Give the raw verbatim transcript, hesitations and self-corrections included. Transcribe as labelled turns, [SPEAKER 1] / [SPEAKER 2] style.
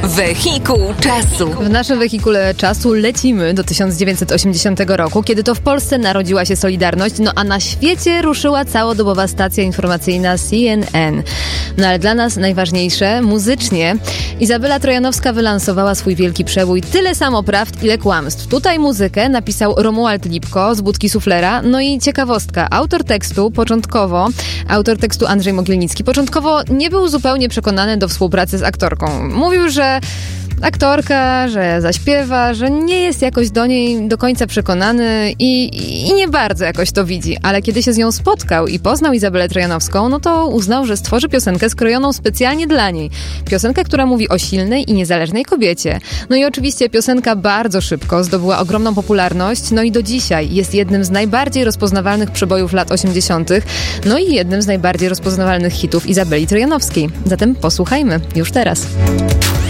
[SPEAKER 1] Wehikuł czasu.
[SPEAKER 2] W naszym wehikule czasu lecimy do tysiąc dziewięćset osiemdziesiątego roku, kiedy to w Polsce narodziła się Solidarność, no a na świecie ruszyła całodobowa stacja informacyjna C N N. No ale dla nas najważniejsze, muzycznie, Izabela Trojanowska wylansowała swój wielki przebój Tyle samo prawd, ile kłamstw. Tutaj muzykę napisał Romuald Lipko z Budki Suflera. No i ciekawostka, autor tekstu początkowo, autor tekstu Andrzej Mogielnicki, początkowo nie był zupełnie przekonany do współpracy z aktorką. Mówił, że aktorka, że zaśpiewa, że nie jest jakoś do niej do końca przekonany i, i nie bardzo jakoś to widzi. Ale kiedy się z nią spotkał i poznał Izabelę Trojanowską, no to uznał, że stworzy piosenkę skrojoną specjalnie dla niej. Piosenkę, która mówi o silnej i niezależnej kobiecie. No i oczywiście piosenka bardzo szybko zdobyła ogromną popularność, no i do dzisiaj jest jednym z najbardziej rozpoznawalnych przebojów lat osiemdziesiątych, no i jednym z najbardziej rozpoznawalnych hitów Izabeli Trojanowskiej. Zatem posłuchajmy już teraz.